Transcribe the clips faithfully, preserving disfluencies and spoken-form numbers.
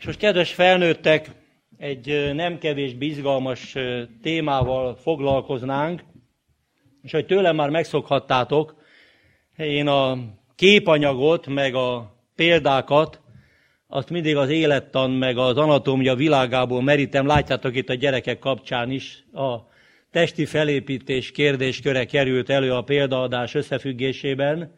És most, kedves felnőttek, egy nem kevésbé izgalmas témával foglalkoznánk, és hogy tőlem már megszokhattátok, én a képanyagot, meg a példákat, azt mindig az élettan, meg az anatómia világából merítem. Látjátok, itt a gyerekek kapcsán is a testi felépítés kérdésköre került elő a példaadás összefüggésében.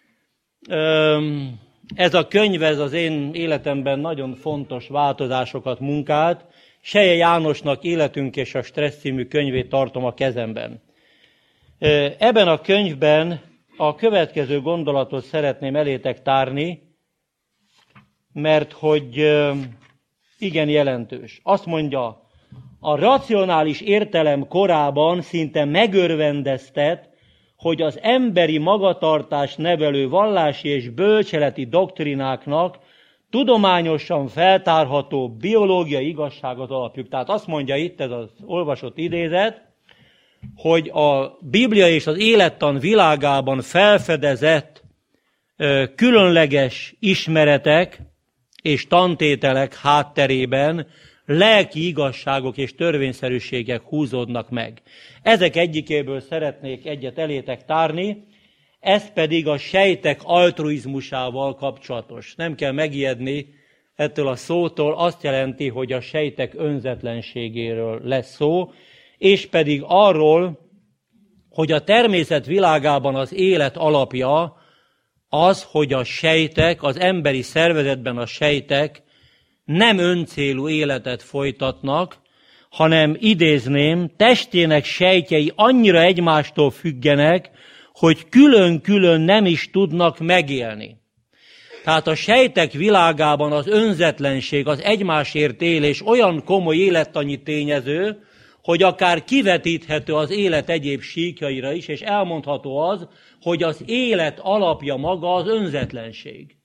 Ez a könyv, ez az én életemben nagyon fontos változásokat munkált. Selye Jánosnak Életünk és a stressz című könyvét tartom a kezemben. Ebben a könyvben a következő gondolatot szeretném elétek tárni, mert hogy igen jelentős. Azt mondja, a racionális értelem korában szinte megörvendeztet, hogy az emberi magatartás nevelő vallási és bölcseleti doktrináknak tudományosan feltárható biológiai igazság az alapjuk. Tehát azt mondja itt ez az olvasott idézet, hogy a Biblia és az élettan világában felfedezett ö, különleges ismeretek és tantételek hátterében lelki igazságok és törvényszerűségek húzódnak meg. Ezek egyikéből szeretnék egyet elétek tárni, ez pedig a sejtek altruizmusával kapcsolatos. Nem kell megijedni ettől a szótól, azt jelenti, hogy a sejtek önzetlenségéről lesz szó, és pedig arról, hogy a természet világában az élet alapja az, hogy a sejtek, az emberi szervezetben a sejtek nem öncélú életet folytatnak, hanem idézném, testének sejtjei annyira egymástól függenek, hogy külön-külön nem is tudnak megélni. Tehát a sejtek világában az önzetlenség, az egymásért élés olyan komoly élettani tényező, hogy akár kivetíthető az élet egyéb síkjaira is, és elmondható az, hogy az élet alapja maga az önzetlenség.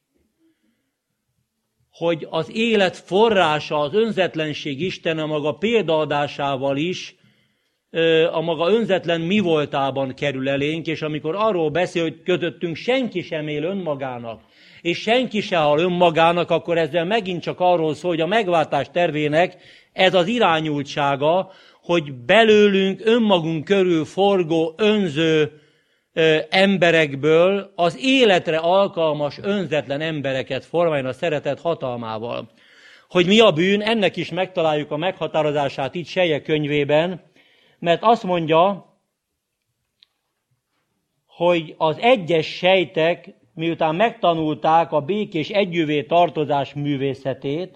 Hogy az élet forrása, az önzetlenség Istene maga példaadásával is a maga önzetlen mi voltában kerül elénk, és amikor arról beszél, hogy közöttünk senki sem él önmagának, és senki se hal önmagának, akkor ezzel megint csak arról szól, hogy a megváltás tervének ez az irányultsága, hogy belőlünk önmagunk körül forgó, önző ö, emberekből az életre alkalmas, önzetlen embereket formáljon a szeretet hatalmával. Hogy mi a bűn, ennek is megtaláljuk a meghatározását itt Selye könyvében, mert azt mondja, hogy az egyes sejtek, miután megtanulták a békés együvé tartozás művészetét,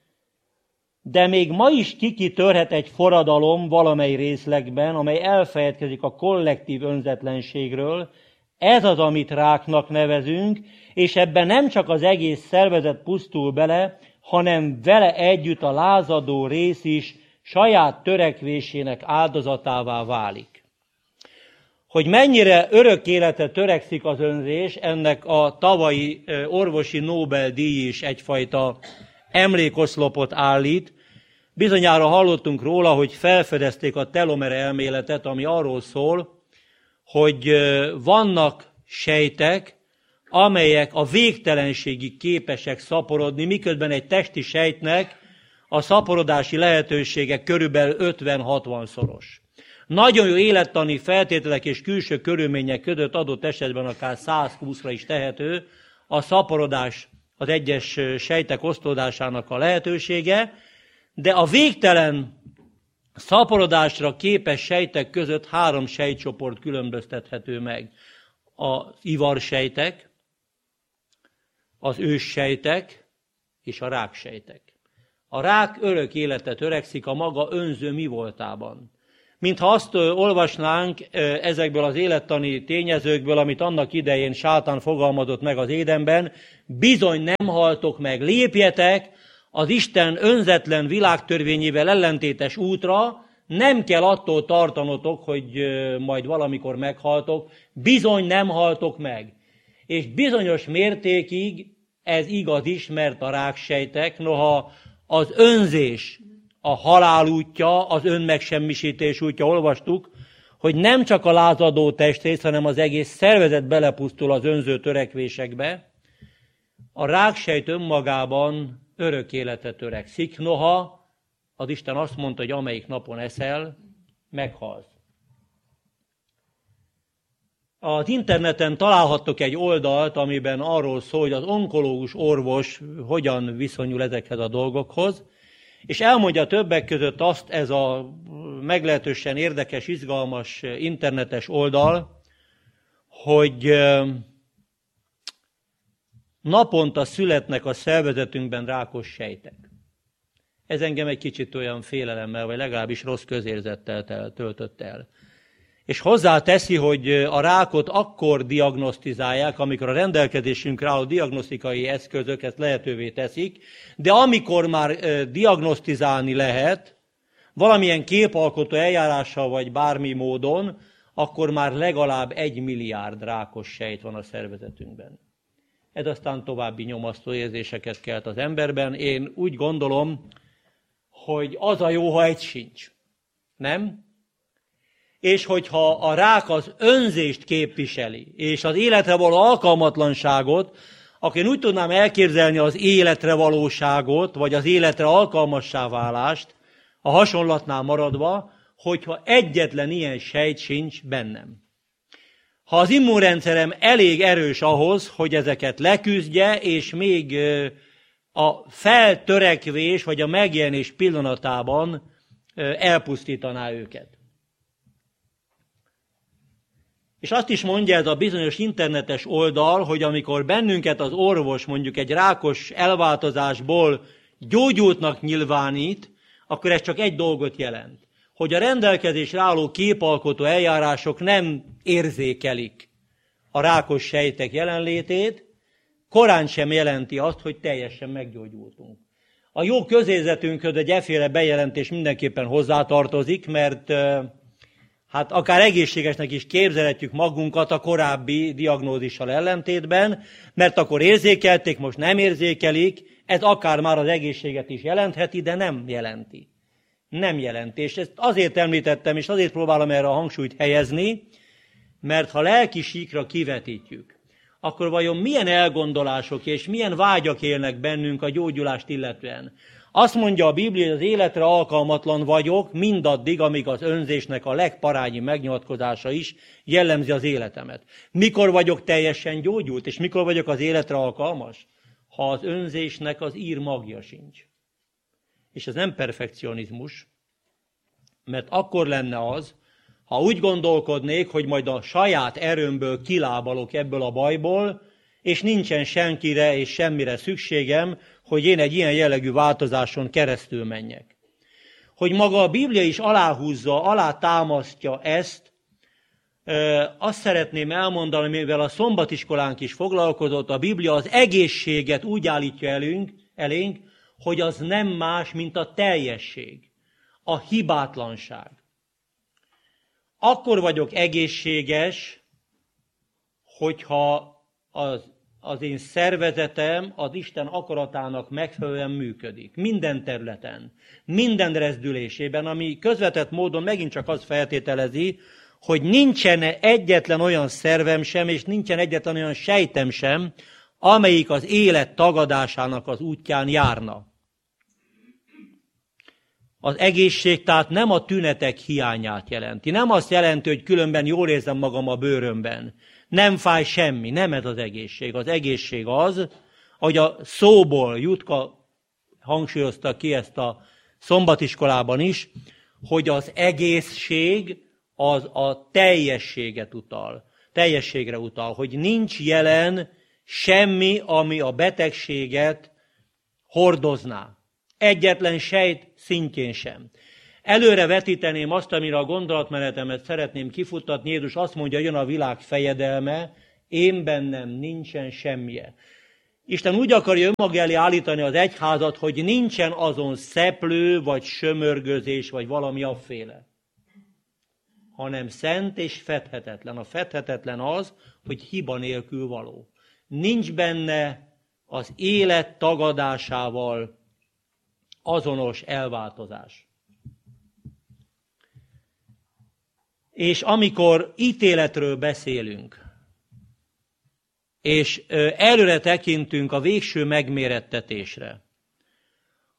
de még ma is kikitörhet egy forradalom valamely részlegben, amely elfeledkezik a kollektív önzetlenségről. Ez az, amit ráknak nevezünk, és ebben nem csak az egész szervezet pusztul bele, hanem vele együtt a lázadó rész is saját törekvésének áldozatává válik. Hogy mennyire örök életre törekszik az önzés, ennek a tavalyi orvosi Nobel-díj is egyfajta emlékoszlopot állít. Bizonyára hallottunk róla, hogy felfedezték a telomere elméletet, ami arról szól, hogy vannak sejtek, amelyek a végtelenségig képesek szaporodni, miközben egy testi sejtnek a szaporodási lehetősége körülbelül ötven-hatvan szoros. Nagyon jó élettani feltételek és külső körülmények között adott esetben akár százhúszra is tehető a szaporodás, az egyes sejtek osztódásának a lehetősége, de a végtelen szaporodásra képes sejtek között három sejtcsoport különböztethető meg. Az ivarsejtek, az őssejtek és a ráksejtek. A rák örök életet törekszik a maga önző mi voltában. Mintha azt olvasnánk ezekből az élettani tényezőkből, amit annak idején sátán fogalmazott meg az Édenben, bizony nem haltok meg, lépjetek az Isten önzetlen világtörvényével ellentétes útra, nem kell attól tartanotok, hogy majd valamikor meghaltok, bizony nem haltok meg. És bizonyos mértékig ez igaz is, mert a ráksejtek, noha az önzés, a halál útja, az önmegsemmisítés útja, olvastuk, hogy nem csak a lázadó testrész, hanem az egész szervezet belepusztul az önző törekvésekbe. A ráksejt önmagában örök életre törekszik, noha az Isten azt mondta, hogy amelyik napon eszel, meghalsz. Az interneten találhattok egy oldalt, amiben arról szól, hogy az onkológus orvos hogyan viszonyul ezekhez a dolgokhoz, és elmondja többek között azt ez a meglehetősen érdekes, izgalmas internetes oldal, hogy naponta születnek a szervezetünkben rákos sejtek. Ez engem egy kicsit olyan félelemmel, vagy legalábbis rossz közérzettel töltött el. És hozzáteszi, hogy a rákot akkor diagnosztizálják, amikor a rendelkezésünkre álló diagnosztikai eszközök ezt lehetővé teszik, de amikor már diagnosztizálni lehet, valamilyen képalkotó eljárással vagy bármi módon, akkor már legalább egy milliárd rákos sejt van a szervezetünkben. Ez aztán további nyomasztó érzéseket kelt az emberben. Én úgy gondolom, hogy az a jó, ha egy sincs. Nem? És hogyha a rák az önzést képviseli, és az életre való alkalmatlanságot, akkor én úgy tudnám elképzelni az életre valóságot, vagy az életre alkalmassá válást, a hasonlatnál maradva, hogyha egyetlen ilyen sejt sincs bennem. Ha az immunrendszerem elég erős ahhoz, hogy ezeket leküzdje, és még a feltörekvés, vagy a megjelenés pillanatában elpusztítaná őket. És azt is mondja ez a bizonyos internetes oldal, hogy amikor bennünket az orvos mondjuk egy rákos elváltozásból gyógyultnak nyilvánít, akkor ez csak egy dolgot jelent. Hogy a rendelkezésre álló képalkotó eljárások nem érzékelik a rákos sejtek jelenlétét, korán sem jelenti azt, hogy teljesen meggyógyultunk. A jó közérzetünkhöz egy efféle bejelentés mindenképpen hozzátartozik, mert hát akár egészségesnek is képzelhetjük magunkat a korábbi diagnózissal ellentétben, mert akkor érzékelték, most nem érzékelik, ez akár már az egészséget is jelentheti, de nem jelenti. Nem jelenti. És ezt azért említettem, és azért próbálom erre a hangsúlyt helyezni, mert ha lelki síkra kivetítjük, akkor vajon milyen elgondolások és milyen vágyak élnek bennünk a gyógyulást illetően? Azt mondja a Biblia, hogy az életre alkalmatlan vagyok, mindaddig, amíg az önzésnek a legparányi megnyilatkozása is jellemzi az életemet. Mikor vagyok teljesen gyógyult, és mikor vagyok az életre alkalmas? Ha az önzésnek az ír magja sincs. És ez nem perfekcionizmus, mert akkor lenne az, ha úgy gondolkodnék, hogy majd a saját erőmből kilábalok ebből a bajból, és nincsen senkire és semmire szükségem, hogy én egy ilyen jellegű változáson keresztül menjek. Hogy maga a Biblia is aláhúzza, alátámasztja ezt, azt szeretném elmondani, mivel a szombatiskolánk is foglalkozott, a Biblia az egészséget úgy állítja elünk, elénk, hogy az nem más, mint a teljesség, a hibátlanság. Akkor vagyok egészséges, hogyha az, az én szervezetem az Isten akaratának megfelelően működik. Minden területen, minden rezdülésében, ami közvetett módon megint csak azt feltételezi, hogy nincsen egyetlen olyan szervem sem, és nincsen egyetlen olyan sejtem sem, amelyik az élet tagadásának az útján járna. Az egészség tehát nem a tünetek hiányát jelenti. Nem azt jelenti, hogy különben jól érzem magam a bőrömben. Nem fáj semmi, nem ez az egészség. Az egészség az, ahogy a szóból Jutka hangsúlyozta ki ezt a szombatiskolában is, hogy az egészség az a teljességet utal. Teljességre utal, hogy nincs jelen semmi, ami a betegséget hordozná. Egyetlen sejt szintjén sem. Előre vetíteném azt, amire a gondolatmenetemet szeretném kifuttatni. Jézus azt mondja, jön a világ fejedelme, én bennem nincsen semmije. Isten úgy akarja önmaga elé állítani az egyházat, hogy nincsen azon szeplő, vagy sömörgözés, vagy valami afféle. Hanem szent és fedhetetlen. A fedhetetlen az, hogy hiba nélkül való. Nincs benne az élet tagadásával azonos elváltozás. És amikor ítéletről beszélünk, és előre tekintünk a végső megmérettetésre,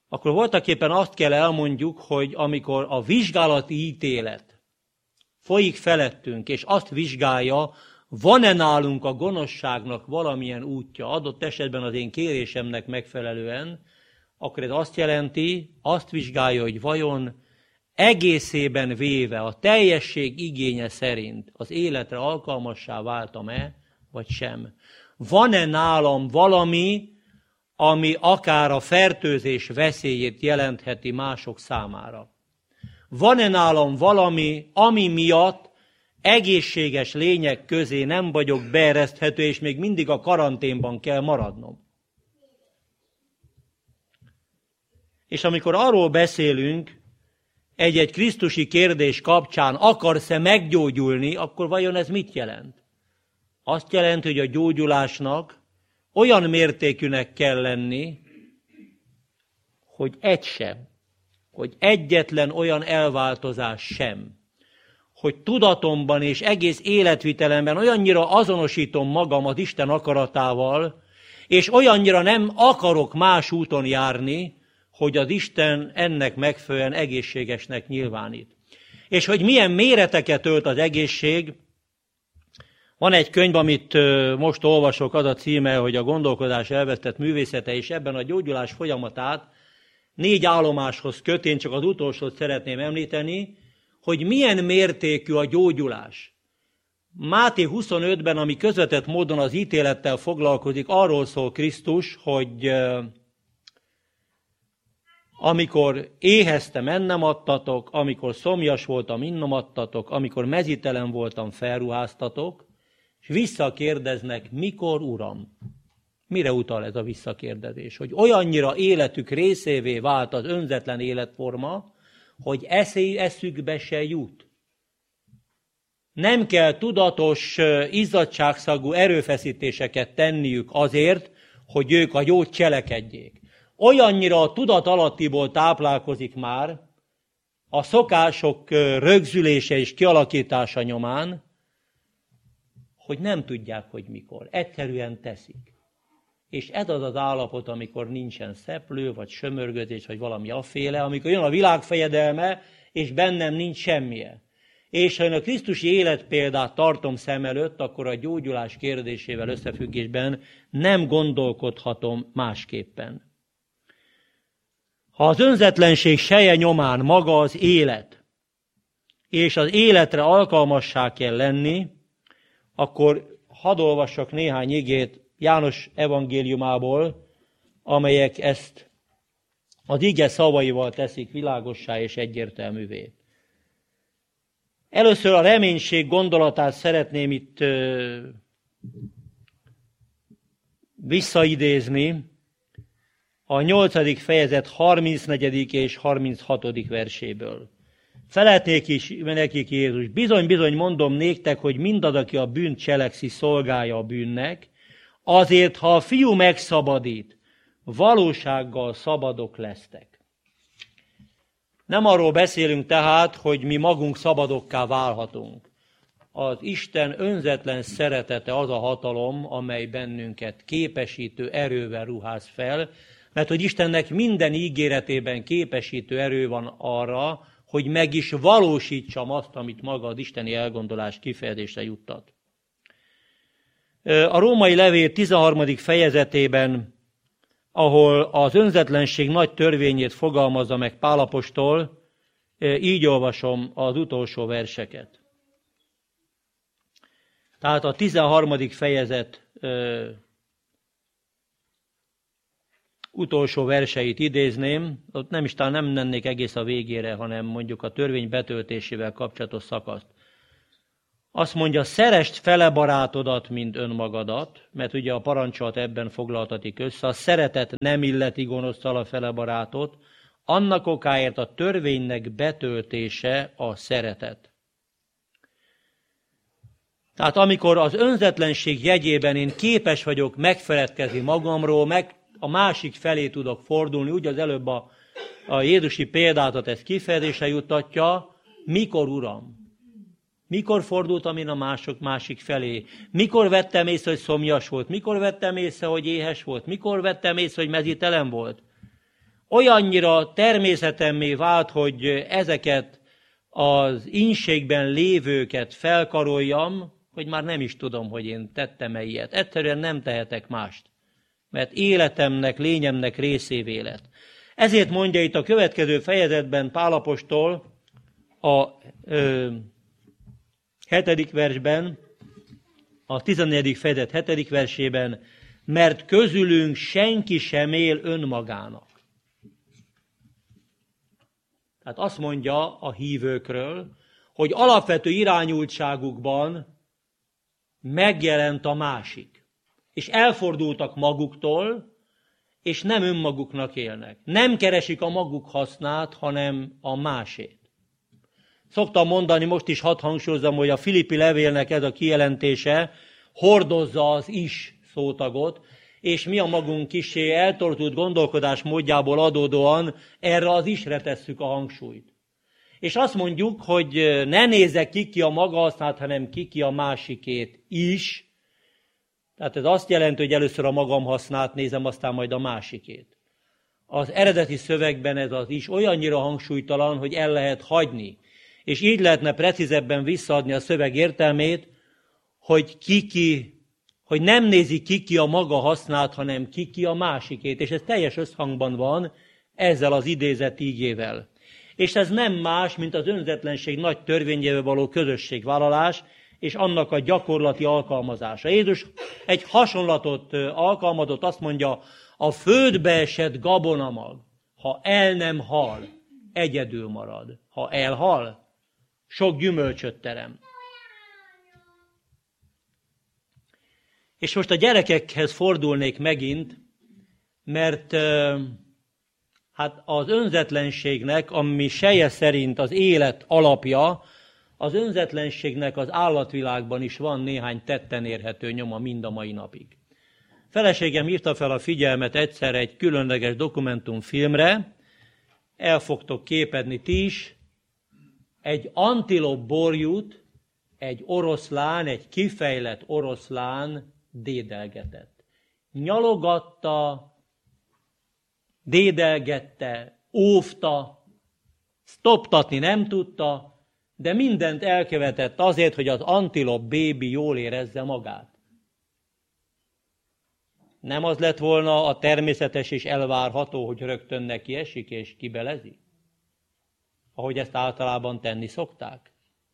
akkor voltaképpen azt kell elmondjuk, hogy amikor a vizsgálati ítélet folyik felettünk, és azt vizsgálja, van-e nálunk a gonoszságnak valamilyen útja, adott esetben az én kérésemnek megfelelően, akkor ez azt jelenti, azt vizsgálja, hogy vajon egészében véve, a teljesség igénye szerint az életre alkalmassá váltam-e, vagy sem. Van-e nálam valami, ami akár a fertőzés veszélyét jelentheti mások számára? Van-e nálam valami, ami miatt egészséges lények közé nem vagyok beereszthető, és még mindig a karanténban kell maradnom? És amikor arról beszélünk, egy-egy krisztusi kérdés kapcsán akarsz-e meggyógyulni, akkor vajon ez mit jelent? Azt jelenti, hogy a gyógyulásnak olyan mértékűnek kell lenni, hogy egy sem, hogy egyetlen olyan elváltozás sem, hogy tudatomban és egész életvitelemben olyannyira azonosítom magam az Isten akaratával, és olyannyira nem akarok más úton járni, hogy az Isten ennek megfelelően egészségesnek nyilvánít. És hogy milyen méreteket ölt az egészség, van egy könyv, amit most olvasok, az a címe, hogy a gondolkodás elvesztett művészete, és ebben a gyógyulás folyamatát négy állomáshoz köt, én csak az utolsót szeretném említeni, hogy milyen mértékű a gyógyulás. Máté huszonötben, ami közvetett módon az ítélettel foglalkozik, arról szól Krisztus, hogy amikor éheztem, ennem adtatok, amikor szomjas voltam, innom adtatok, amikor mezítelen voltam, felruháztatok, és visszakérdeznek, mikor, Uram? Mire utal ez a visszakérdezés? Hogy olyannyira életük részévé vált az önzetlen életforma, hogy eszé, eszükbe se jut. Nem kell tudatos, izzadságszagú erőfeszítéseket tenniük azért, hogy ők a jót cselekedjék. Olyannyira a tudat alattiból táplálkozik már a szokások rögzülése és kialakítása nyomán, hogy nem tudják, hogy mikor. Egyszerűen teszik. És ez az az állapot, amikor nincsen szeplő, vagy sömörgözés, vagy valami afféle, amikor jön a világfejedelme, és bennem nincs semmije. És ha én a krisztusi életpéldát tartom szem előtt, akkor a gyógyulás kérdésével összefüggésben nem gondolkodhatom másképpen. Ha az önzetlenség seje nyomán maga az élet, és az életre alkalmassá kell lenni, akkor hadd olvassak néhány igét János evangéliumából, amelyek ezt az ige szavaival teszik világossá és egyértelművé. Először a reménység gondolatát szeretném itt ö, visszaidézni a nyolcadik fejezet harmincnegyedik és harminchatodik verséből. Felelték is nekik Jézus, bizony-bizony mondom néktek, hogy mindaz, aki a bűnt cselekszi, szolgálja a bűnnek, azért, ha a fiú megszabadít, valósággal szabadok lesztek. Nem arról beszélünk tehát, hogy mi magunk szabadokká válhatunk. Az Isten önzetlen szeretete az a hatalom, amely bennünket képesítő erővel ruház fel, mert hogy Istennek minden ígéretében képesítő erő van arra, hogy meg is valósítsam azt, amit maga az isteni elgondolás kifejezésre juttat. A római levél tizenharmadik fejezetében, ahol az önzetlenség nagy törvényét fogalmazza meg Pál apostol, így olvasom az utolsó verseket. Tehát a tizenharmadik fejezet utolsó verseit idézném, ott nem is talán nem mennék egész a végére, hanem mondjuk a törvény betöltésével kapcsolatos szakaszt. Azt mondja, szeresd fele barátodat, mint önmagadat, mert ugye a parancsolat ebben foglaltatik össze, a szeretet nem illeti gonoszszal a fele barátot, annak okáért a törvénynek betöltése a szeretet. Tehát amikor az önzetlenség jegyében én képes vagyok megfeledkezni magamról, meg a másik felé tudok fordulni, úgy az előbb a, a jézusi példátot ezt kifejezésre juttatja, mikor, Uram? Mikor fordultam én a mások másik felé? Mikor vettem észre, hogy szomjas volt? Mikor vettem észre, hogy éhes volt? Mikor vettem észre, hogy mezítelen volt? olyannyira természetemmé vált, hogy ezeket az ínségben lévőket felkaroljam, hogy már nem is tudom, hogy én tettem-e ilyet. Egyszerűen nem tehetek mást, mert életemnek, lényemnek részévé lett. Ezért mondja itt a következő fejezetben Pál apostol a ö, hetedik versben, a tizennegyedik fejezet hetedik versében, mert közülünk senki sem él önmagának. Tehát azt mondja a hívőkről, hogy alapvető irányultságukban megjelent a másik. És elfordultak maguktól, és nem önmaguknak élnek. Nem keresik a maguk hasznát, hanem a másét. Szoktam mondani, most is hadd hangsúlyozom, hogy a Filippi levélnek ez a kijelentése hordozza az is szótagot, és mi a magunk kissé eltortult gondolkodás módjából adódóan erre az isre tesszük a hangsúlyt. És azt mondjuk, hogy ne nézze ki ki a maga hasznát, hanem ki ki a másikét is. Tehát ez azt jelenti, hogy először a magam hasznát nézem, aztán majd a másikét. Az eredeti szövegben ez az is olyannyira hangsúlytalan, hogy el lehet hagyni. És így lehetne precízebben visszaadni a szöveg értelmét, hogy ki-ki, hogy nem nézi ki-ki a maga hasznát, hanem ki-ki a másikét. És ez teljes összhangban van ezzel az idézett ígével. És ez nem más, mint az önzetlenség nagy törvényével való közösségvállalás, és annak a gyakorlati alkalmazása. Jézus egy hasonlatot alkalmazott, azt mondja, a földbe esett gabonamag, ha el nem hal, egyedül marad. Ha elhal, sok gyümölcsöt terem. És most a gyerekekhez fordulnék megint, mert hát az önzetlenségnek, ami Seje szerint az élet alapja, az önzetlenségnek az állatvilágban is van néhány tetten érhető nyoma mind a mai napig. Feleségem hívta fel a figyelmet egyszer egy különleges dokumentumfilmre, el fogtok képedni ti is, egy antilop borjút egy oroszlán, egy kifejlett oroszlán dédelgetett. Nyalogatta, dédelgette, óvta, sztoptatni nem tudta, de mindent elkövetett azért, hogy az antilop bébi jól érezze magát. Nem az lett volna a természetes és elvárható, hogy rögtön neki esik és kibelezi? Ahogy ezt általában tenni szokták.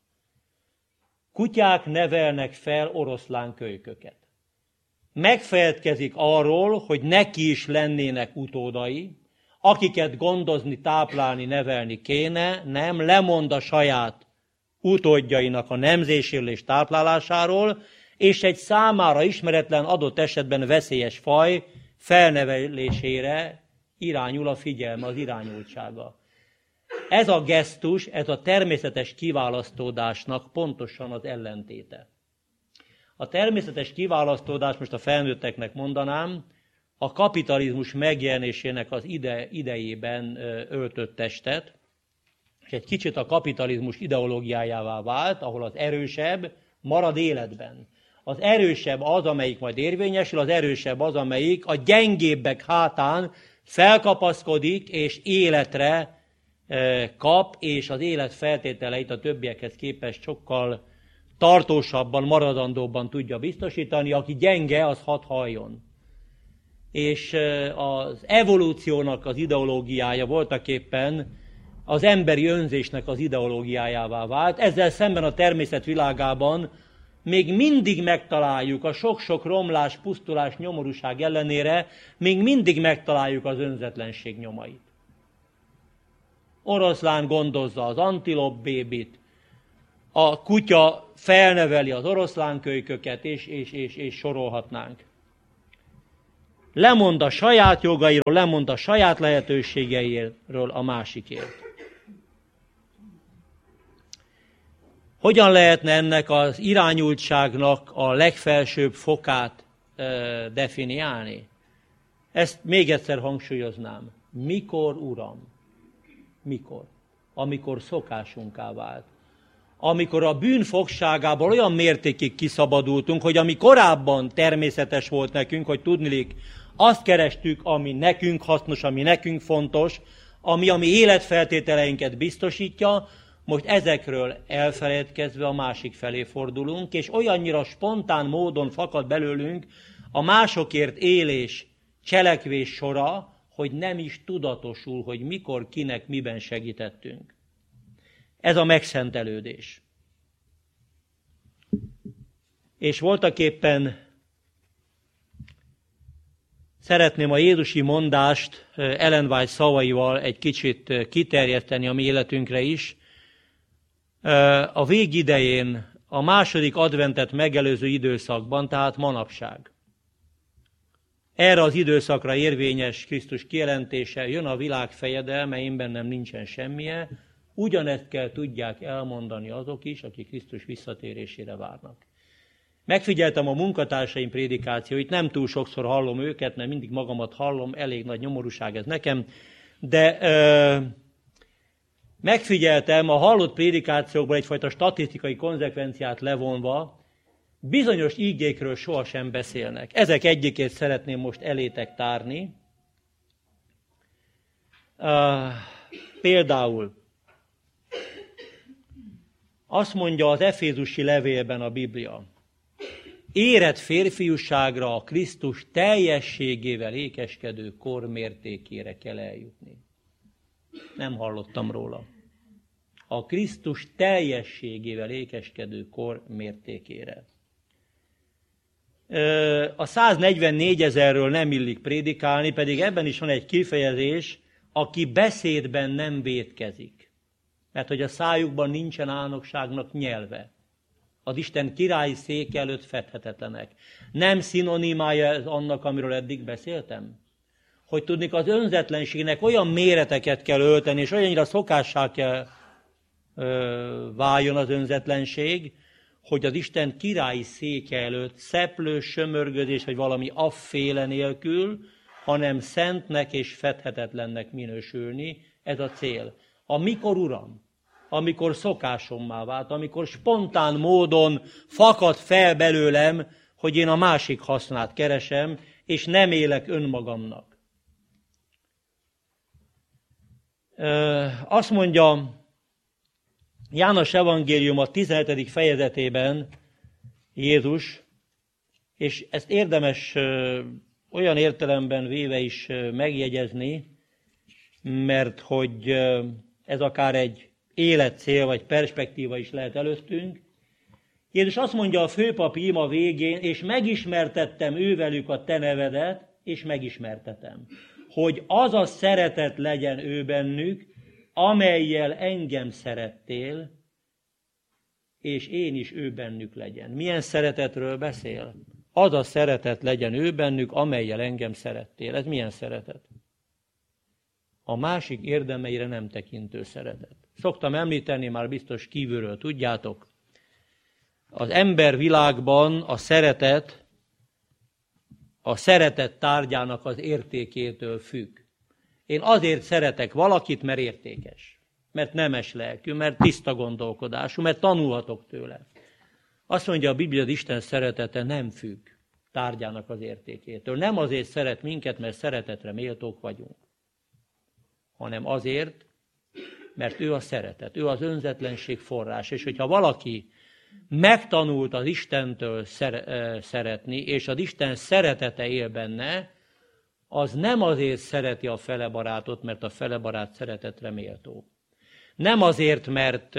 Kutyák nevelnek fel oroszlán kölyköket. Megfeledkezik arról, hogy neki is lennének utódai, akiket gondozni, táplálni, nevelni kéne, nem, lemond a saját utódjainak a nemzéséről és táplálásáról, és egy számára ismeretlen, adott esetben veszélyes faj felnevelésére irányul a figyelme, az irányultsága. Ez a gesztus, ez a természetes kiválasztódásnak pontosan az ellentéte. A természetes kiválasztódás, most a felnőtteknek mondanám, a kapitalizmus megjelenésének az ide, idejében öltött testet, és egy kicsit a kapitalizmus ideológiájává vált, ahol az erősebb marad életben. Az erősebb az, amelyik majd érvényesül, az erősebb az, amelyik a gyengébbek hátán felkapaszkodik, és életre kap, és az élet feltételeit a többiekhez képest sokkal tartósabban, maradandóbban tudja biztosítani, aki gyenge, az hadd halljon. És az evolúciónak az ideológiája voltaképpen az emberi önzésnek az ideológiájává vált. Ezzel szemben a természet világában még mindig megtaláljuk a sok-sok romlás, pusztulás, nyomorúság ellenére, még mindig megtaláljuk az önzetlenség nyomait. Oroszlán gondozza az antilop bébit, a kutya felneveli az oroszlánkölyköket, és, és, és, és sorolhatnánk. Lemond a saját jogairól, lemond a saját lehetőségeiről a másikért. Hogyan lehetne ennek az irányultságnak a legfelsőbb fokát e, definiálni? Ezt még egyszer hangsúlyoznám. Mikor, Uram? Mikor? Amikor szokásunká vált. Amikor a bűn fogságából olyan mértékig kiszabadultunk, hogy ami korábban természetes volt nekünk, hogy tudnilik, Azt kerestük, ami nekünk hasznos, ami nekünk fontos, ami a mi életfeltételeinket biztosítja, most ezekről elfeledkezve a másik felé fordulunk, és olyannyira spontán módon fakad belőlünk a másokért élés, cselekvés sora, hogy nem is tudatosul, hogy mikor, kinek, miben segítettünk. Ez a megszentelődés. És voltaképpen szeretném a jézusi mondást Ellen White szavaival egy kicsit kiterjeszteni a mi életünkre is. A végidején, a második adventet megelőző időszakban, tehát manapság. Erre az időszakra érvényes Krisztus kijelentése, jön a világ fejedelme, én bennem nincsen semmije, ugyanezt kell tudják elmondani azok is, akik Krisztus visszatérésére várnak. Megfigyeltem a munkatársaim prédikációit, nem túl sokszor hallom őket, mert mindig magamat hallom, elég nagy nyomorúság ez nekem, de ö, megfigyeltem a hallott prédikációkból egyfajta statisztikai konzekvenciát levonva, bizonyos ígékről sohasem beszélnek. Ezek egyikét szeretném most elétek tárni. Uh, például azt mondja az Efézusi levélben a Biblia, érett férfiúságra a Krisztus teljességével ékeskedő kor mértékére kell eljutni. Nem hallottam róla. A Krisztus teljességével ékeskedő kor mértékére. A száznegyvennégyezersről nem illik prédikálni, pedig ebben is van egy kifejezés, aki beszédben nem vétkezik. Mert hogy a szájukban nincsen álnokságnak nyelve. Az Isten királyi széke előtt fedhetetlenek. Nem szinonimája ez annak, amiről eddig beszéltem? Hogy tudnik, az önzetlenségnek olyan méreteket kell ölteni, és olyannyira szokássá kell ö, váljon az önzetlenség, hogy az Isten királyi széke előtt szeplő sömörgözés, vagy valami afféle nélkül, hanem szentnek és fedhetetlennek minősülni, ez a cél. Amikor Uram, amikor szokásommá vált, amikor spontán módon fakad fel belőlem, hogy én a másik hasznát keresem, és nem élek önmagamnak. Azt mondja János evangélium a tizenhetedik fejezetében Jézus, és ezt érdemes olyan értelemben véve is megjegyezni, mert hogy ez akár egy életcél vagy perspektíva is lehet előttünk. Jézus azt mondja a főpapi ima végén, és megismertettem ővelük a te nevedet, és megismertetem, hogy az a szeretet legyen ő bennük, amellyel engem szerettél, és én is ő bennük legyen. Milyen szeretetről beszél? Az a szeretet legyen ő bennük, amellyel engem szerettél. Ez milyen szeretet? A másik érdemeire nem tekintő szeretet. Szoktam említeni, már biztos kívülről tudjátok, az embervilágban a szeretet, a szeretet tárgyának az értékétől függ. Én azért szeretek valakit, mert értékes, mert nemes lelkű, mert tiszta gondolkodású, mert tanulhatok tőle. Azt mondja a Biblia, az Isten szeretete nem függ tárgyának az értékétől. Nem azért szeret minket, mert szeretetre méltók vagyunk, hanem azért, mert ő a szeretet, ő az önzetlenség forrás. És hogyha valaki megtanult az Istentől szeretni, és az Isten szeretete él benne, az nem azért szereti a felebarátot, mert a felebarát szeretetre méltó. Nem azért, mert,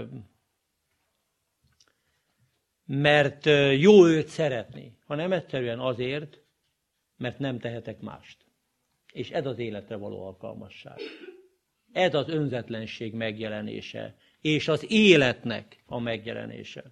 mert jó őt szeretni, hanem egyszerűen azért, mert nem tehetek mást. És ez az életre való alkalmasság. Ez az önzetlenség megjelenése, és az életnek a megjelenése.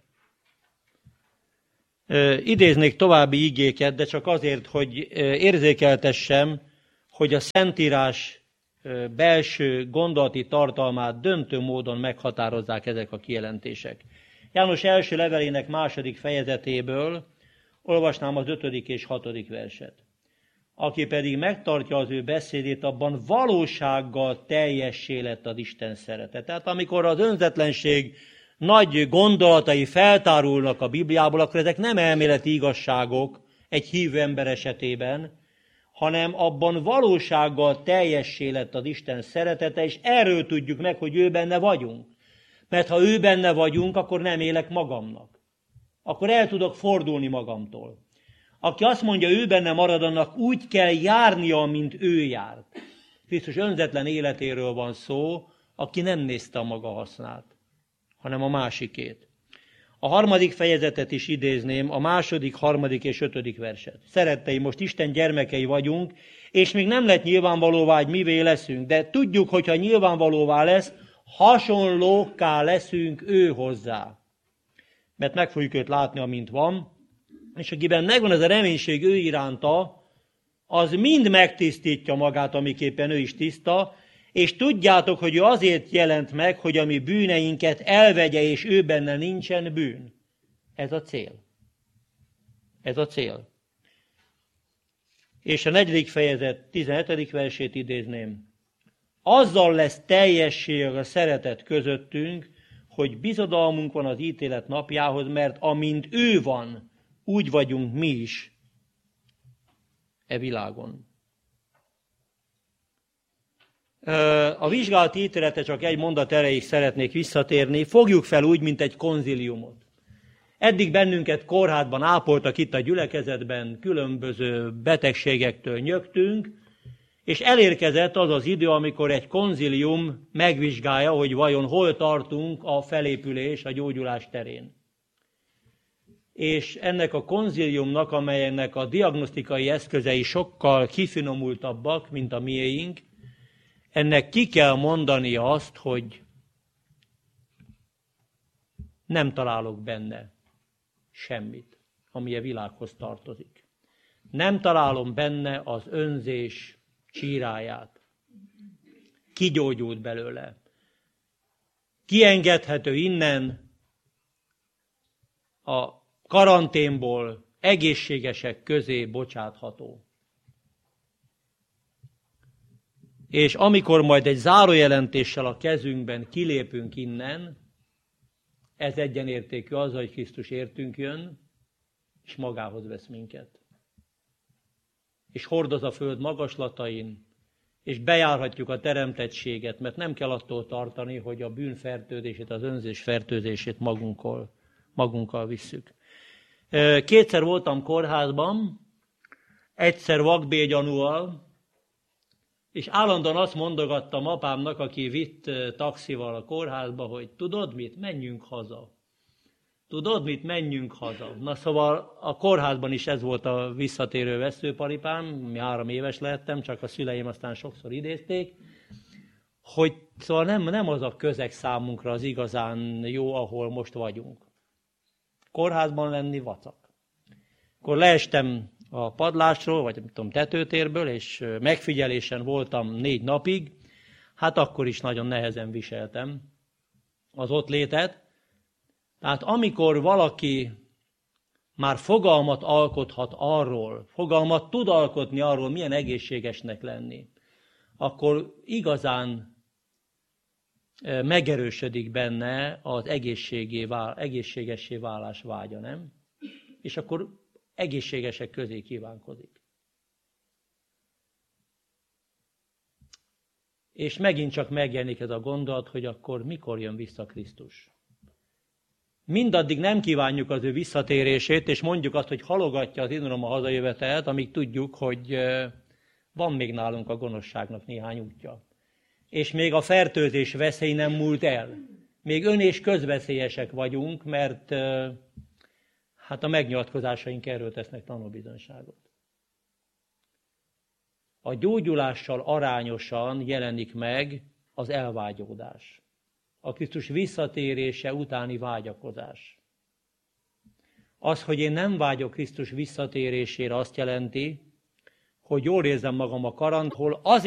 Idéznék további igéket, de csak azért, hogy érzékeltessem, hogy a Szentírás belső gondolati tartalmát döntő módon meghatározzák ezek a kijelentések. János első levelének második fejezetéből olvasnám az ötödik és hatodik verset. Aki pedig megtartja az ő beszédét, abban valósággal teljessé lett az Isten szeretet. Tehát amikor az önzetlenség nagy gondolatai feltárulnak a Bibliából, akkor ezek nem elméleti igazságok egy hívő ember esetében, hanem abban valósággal teljessé lett az Isten szeretete, és erről tudjuk meg, hogy ő benne vagyunk. Mert ha ő benne vagyunk, akkor nem élek magamnak. Akkor el tudok fordulni magamtól. Aki azt mondja, ő benne marad, annak úgy kell járnia, mint ő járt. Krisztus önzetlen életéről van szó, aki nem nézte a maga hasznát, hanem a másikét. A harmadik fejezetet is idézném, a második, harmadik és ötödik verset. Szeretteim, most Isten gyermekei vagyunk, és még nem lett nyilvánvalóvá, hogy mivé leszünk, de tudjuk, hogyha nyilvánvalóvá lesz, hasonlókká leszünk ő hozzá. Mert meg fogjuk őt látni, amint van, és akiben megvan ez a reménység ő iránta, az mind megtisztítja magát, amiképpen ő is tiszta, és tudjátok, hogy ő azért jelent meg, hogy a mi bűneinket elvegye, és ő benne nincsen bűn. Ez a cél. Ez a cél. És a negyedik fejezet tizenhetedik versét idézném. Azzal lesz teljesség a szeretet közöttünk, hogy bizodalmunk van az ítélet napjához, mert amint ő van, úgy vagyunk mi is e világon. A vizsgálati ítéletre csak egy mondat erejéig szeretnék visszatérni. Fogjuk fel úgy, mint egy konziliumot. Eddig bennünket kórházban ápoltak itt a gyülekezetben, különböző betegségektől nyögtünk, és elérkezett az az idő, amikor egy konzilium megvizsgálja, hogy vajon hol tartunk a felépülés, a gyógyulás terén. És ennek a konziliumnak, amelynek a diagnosztikai eszközei sokkal kifinomultabbak, mint a miénk, ennek ki kell mondani azt, hogy nem találok benne semmit, ami a világhoz tartozik. Nem találom benne az önzés csíráját. Kigyógyult belőle. Kiengedhető innen a karanténból, egészségesek közé bocsátható. És amikor majd egy zárójelentéssel a kezünkben kilépünk innen, ez egyenértékű azzal, hogy Krisztus értünk jön, és magához vesz minket. És hordoz a föld magaslatain, és bejárhatjuk a teremtettséget, mert nem kell attól tartani, hogy a bűn fertőzését, az önzés fertőzését magunkkal, magunkkal visszük. Kétszer voltam kórházban, egyszer vakbélgyanúval, és állandóan azt mondogattam apámnak, aki vitt taxival a kórházba, hogy tudod mit, menjünk haza. Tudod mit, menjünk haza. Na szóval a kórházban is ez volt a visszatérő veszőparipám, mi három éves lehettem, csak a szüleim aztán sokszor idézték, hogy szóval nem, nem az a közeg számunkra az igazán jó, ahol most vagyunk. Kórházban lenni vacak. Akkor leestem a padlásról, vagy nem tudom, tetőtérből, és megfigyelésen voltam négy napig, hát akkor is nagyon nehezen viseltem az ott létet. Tehát amikor valaki már fogalmat alkothat arról, fogalmat tud alkotni arról, milyen egészségesnek lenni, akkor igazán megerősödik benne az egészségessé válás vágya, nem? És akkor egészségesek közé kívánkozik. És megint csak megjelenik ez a gondolat, hogy akkor mikor jön vissza Krisztus. Mindaddig nem kívánjuk az ő visszatérését, és mondjuk azt, hogy halogatja az én uram a hazajövetelt, amíg tudjuk, hogy van még nálunk a gonoszságnak néhány útja. És még a fertőzés veszély nem múlt el. Még ön- és közveszélyesek vagyunk, mert hát a megnyilatkozásaink erről tesznek tanúbizonyságot. A gyógyulással arányosan jelenik meg az elvágyódás. A Krisztus visszatérése utáni vágyakozás. Az, hogy én nem vágyok Krisztus visszatérésére, azt jelenti, hogy jól érzem magam a karanténban, azért